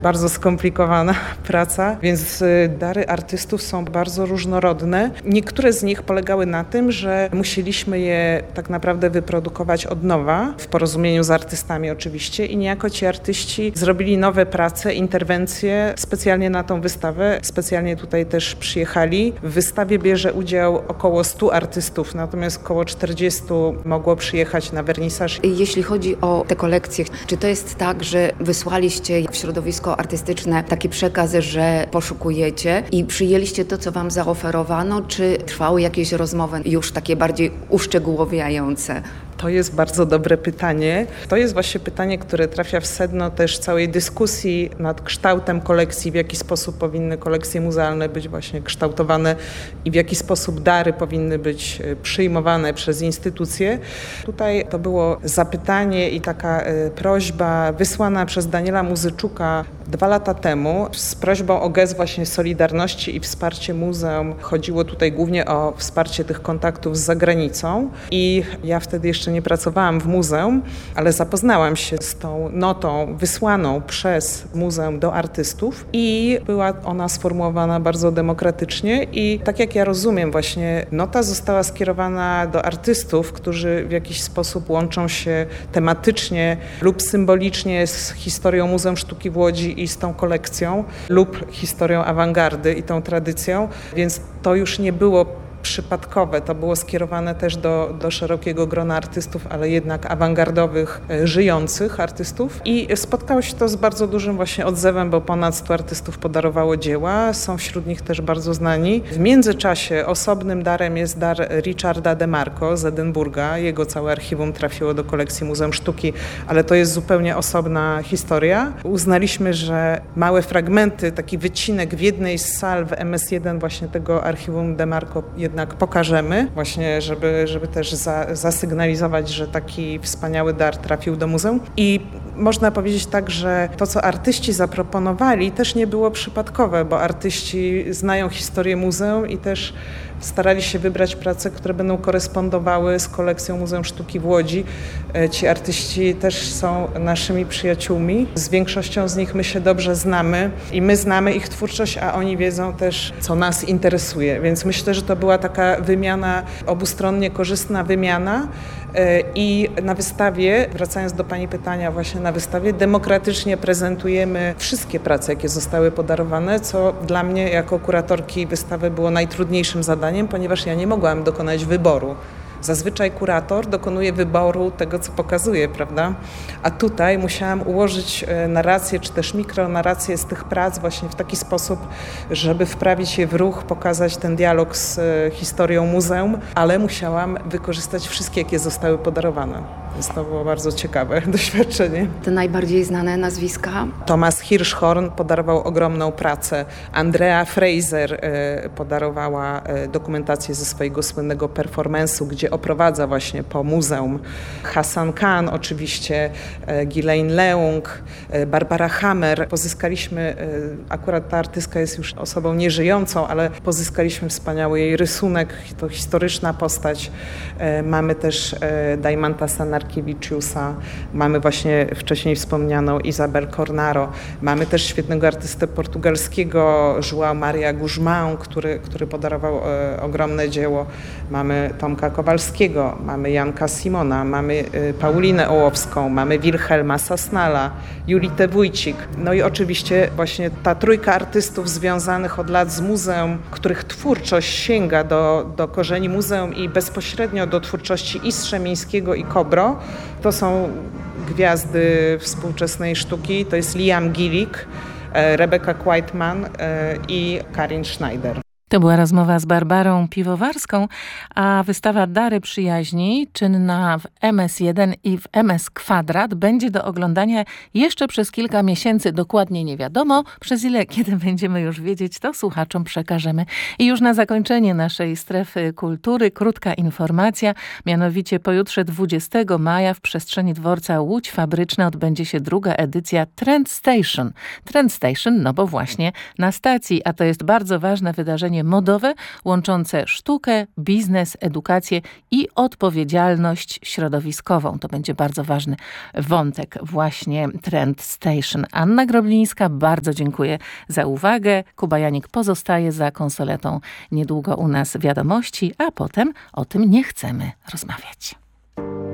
Bardzo skomplikowana praca, więc dary artystów są bardzo różnorodne. Niektóre z nich polegały na tym, że musieliśmy je tak naprawdę wyprodukować od nowa, w porozumieniu z artystami oczywiście, i niejako ci artyści zrobili nowe prace, interwencje specjalnie na tą wystawę. Specjalnie tutaj też przyjechali. W wystawie bierze udział około 100 artystów, natomiast około 40 mogło przyjechać na wernisaż. Jeśli chodzi o te kolekcje, czy to jest tak, że wysłaliście w środowisko artystyczne taki przekaz, że poszukujecie i przyjęliście to, co wam zaoferowano, czy trwały jakieś rozmowy już takie bardziej uszczegółowiające? To jest bardzo dobre pytanie. To jest właśnie pytanie, które trafia w sedno też całej dyskusji nad kształtem kolekcji, w jaki sposób powinny kolekcje muzealne być właśnie kształtowane i w jaki sposób dary powinny być przyjmowane przez instytucje. Tutaj to było zapytanie i taka prośba wysłana przez Daniela Muzyczuka 2 lata temu z prośbą o gest właśnie solidarności i wsparcie muzeum. Chodziło tutaj głównie o wsparcie tych kontaktów z zagranicą i ja wtedy jeszcze nie pracowałam w muzeum, ale zapoznałam się z tą notą wysłaną przez muzeum do artystów i była ona sformułowana bardzo demokratycznie i tak jak ja rozumiem właśnie nota została skierowana do artystów, którzy w jakiś sposób łączą się tematycznie lub symbolicznie z historią Muzeum Sztuki w Łodzi i z tą kolekcją lub historią awangardy i tą tradycją, więc to już nie było przypadkowe. To było skierowane też do szerokiego grona artystów, ale jednak awangardowych, żyjących artystów. I spotkało się to z bardzo dużym właśnie odzewem, bo ponad 100 artystów podarowało dzieła. Są wśród nich też bardzo znani. W międzyczasie osobnym darem jest dar Richarda DeMarco z Edynburga. Jego całe archiwum trafiło do kolekcji Muzeum Sztuki, ale to jest zupełnie osobna historia. Uznaliśmy, że małe fragmenty, taki wycinek w jednej z sal w MS1 właśnie tego archiwum DeMarco jednak pokażemy, właśnie żeby też zasygnalizować, że taki wspaniały dar trafił do muzeum. I można powiedzieć tak, że to, co artyści zaproponowali, też nie było przypadkowe, bo artyści znają historię muzeum i też starali się wybrać prace, które będą korespondowały z kolekcją Muzeum Sztuki w Łodzi. Ci artyści też są naszymi przyjaciółmi. Z większością z nich my się dobrze znamy i my znamy ich twórczość, a oni wiedzą też, co nas interesuje. Więc myślę, że to była taka wymiana, obustronnie korzystna wymiana. I na wystawie, wracając do pani pytania, właśnie na wystawie demokratycznie prezentujemy wszystkie prace, jakie zostały podarowane, co dla mnie jako kuratorki wystawy było najtrudniejszym zadaniem, ponieważ ja nie mogłam dokonać wyboru. Zazwyczaj kurator dokonuje wyboru tego, co pokazuje, prawda? A tutaj musiałam ułożyć narrację, czy też mikronarrację z tych prac właśnie w taki sposób, żeby wprawić je w ruch, pokazać ten dialog z historią muzeum, ale musiałam wykorzystać wszystkie, jakie zostały podarowane. Więc to było bardzo ciekawe doświadczenie. Te najbardziej znane nazwiska? Thomas Hirschhorn podarował ogromną pracę. Andrea Fraser podarowała dokumentację ze swojego słynnego performance'u, gdzie oprowadza właśnie po muzeum. Hassan Khan oczywiście, Ghislaine Leung, Barbara Hammer. Pozyskaliśmy, akurat ta artystka jest już osobą nieżyjącą, ale pozyskaliśmy wspaniały jej rysunek, to historyczna postać. Mamy też Daimanta Sanarkiewicziusa, mamy właśnie wcześniej wspomnianą Isabel Cornaro, mamy też świetnego artystę portugalskiego João Maria Guzmão, który podarował ogromne dzieło. Mamy Tomka Kowalskiego, mamy Janka Simona, mamy Paulinę Ołowską, mamy Wilhelma Sasnala, Julitę Wójcik. No i oczywiście właśnie ta trójka artystów związanych od lat z muzeum, których twórczość sięga do korzeni muzeum i bezpośrednio do twórczości i Strzemińskiego i Kobro. To są gwiazdy współczesnej sztuki. To jest Liam Gillick, Rebecca Quaitman i Karin Schneider. To była rozmowa z Barbarą Piwowarską, a wystawa Dary Przyjaźni, czynna w MS1 i w MS Kwadrat, będzie do oglądania jeszcze przez kilka miesięcy, dokładnie nie wiadomo, przez ile, kiedy będziemy już wiedzieć, to słuchaczom przekażemy. I już na zakończenie naszej strefy kultury krótka informacja, mianowicie pojutrze 20 maja w przestrzeni dworca Łódź Fabryczna odbędzie się druga edycja Trend Station. Trend Station, no bo właśnie na stacji, a to jest bardzo ważne wydarzenie wydarzenie modowe łączące sztukę, biznes, edukację i odpowiedzialność środowiskową. To będzie bardzo ważny wątek, właśnie Trend Station. Anna Groblińska, bardzo dziękuję za uwagę. Kuba Janik pozostaje za konsoletą. Niedługo u nas wiadomości, a potem o tym nie chcemy rozmawiać.